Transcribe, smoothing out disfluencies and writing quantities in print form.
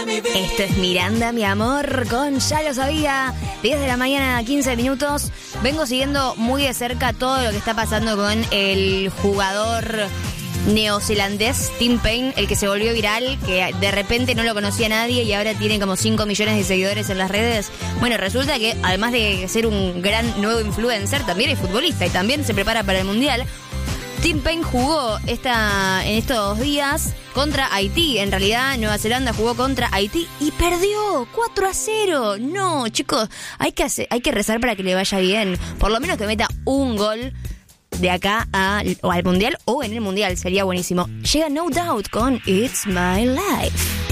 Esto es Miranda, mi amor, con Ya lo sabía. 10 de la mañana, 15 minutos. Vengo siguiendo muy de cerca todo lo que está pasando con el jugador neozelandés Tim Payne, el que se volvió viral, que de repente no lo conocía nadie y ahora tiene como 5 millones de seguidores en las redes. Bueno, resulta que además de ser un gran nuevo influencer, también es futbolista y también se prepara para el Mundial. Tim Payne jugó en estos días contra Haití. En realidad, Nueva Zelanda jugó contra Haití y perdió 4-0. No, chicos, hay que rezar para que le vaya bien. Por lo menos que meta un gol de acá al Mundial o en el Mundial. Sería buenísimo. Llega No Doubt con It's My Life.